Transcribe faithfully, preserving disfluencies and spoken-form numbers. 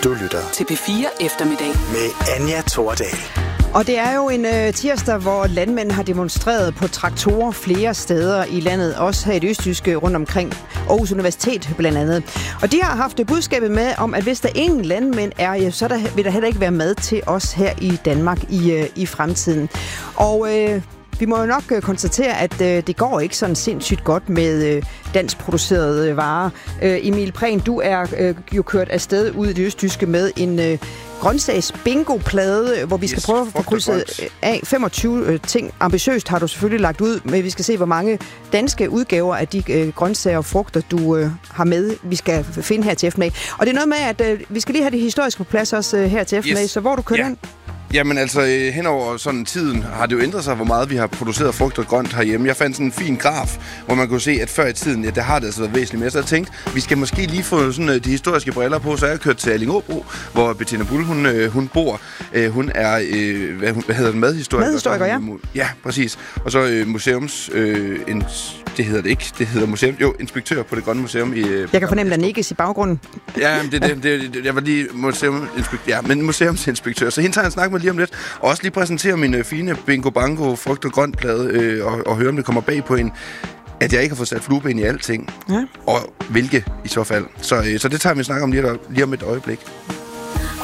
Du lytter til P fire Eftermiddag med Anja Thordal. Og det er jo en øh, tirsdag, hvor landmænd har demonstreret på traktorer flere steder i landet, også her i det østjyske rundt omkring Aarhus Universitet blandt andet. Og de har haft budskabet med om, at hvis der ingen landmænd er, ja, så der, vil der heller ikke være mad til os her i Danmark i, øh, i fremtiden. Og øh, vi må jo nok øh, konstatere, at øh, det går ikke sådan sindssygt godt med øh, dansk producerede øh, varer. Øh, Emil Prehn, du er øh, jo kørt afsted ud i det østjyske med en øh, grøntsags bingo-plade, hvor vi skal yes, prøve at få krydset af femogtyve øh, ting. Ambitiøst har du selvfølgelig lagt ud, men vi skal se, hvor mange danske udgaver af de øh, grøntsager og frugter, du øh, har med, vi skal finde her til eftermiddag. Og det er noget med, at øh, vi skal lige have det historiske på plads også øh, her til eftermiddag, yes. Så hvor du kører yeah. hen? Jamen altså, henover sådan tiden har det jo ændret sig, hvor meget vi har produceret frugt og grønt herhjemme. Jeg fandt sådan en fin graf, hvor man kunne se, at før i tiden, ja, der har det altså været væsentligt mere. Så jeg tænkte, vi skal måske lige få sådan de historiske briller på. Så jeg har kørt til Allingåbro, hvor Bettina Bull, hun, hun bor. Hun er, øh, hvad, hvad hedder den, madhistoriker? Madhistoriker, ja. Ja, præcis. Og så øh, museums... Øh, en, det hedder det ikke. Det hedder museum. Jo, inspektør på det Grønne Museum. I, øh, jeg kan fornemme, at den ikke er i baggrunden. Ja, det, det, det, det, jeg var lige museumsinspektør. Ja, men museumsinspektør. Så hende tager jeg en snak med lige om lidt. Og også lige præsentere min øh, fine Bingo Bango frugt og grønt plade, øh, og, og høre, om det kommer bag på en, at jeg ikke har fået sat flueben ind i alting. Ja. Og hvilke i så fald. Så, øh, så det tager vi snak om lige, lige om et øjeblik.